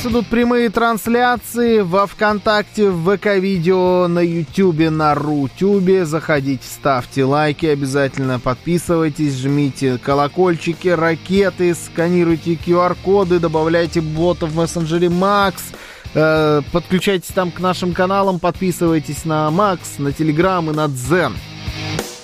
Идут прямые трансляции во ВКонтакте, в ВК-видео, на Ютубе, на Рутюбе. Заходите, ставьте лайки, обязательно подписывайтесь, жмите колокольчики, ракеты, сканируйте QR-коды, добавляйте ботов в мессенджере Макс. Подключайтесь там к нашим каналам, подписывайтесь на Макс, на Телеграм и на Дзен.